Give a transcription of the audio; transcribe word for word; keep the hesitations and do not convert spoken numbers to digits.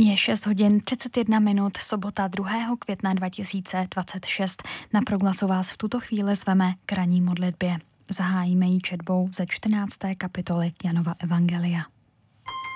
Je šest hodin třicet jedna minut, sobota druhého května dva tisíce dvacet šest. Na Proglasu vás v tuto chvíli zveme k ranní modlitbě. Zahájíme ji četbou ze čtrnácté kapitoly Janova evangelia.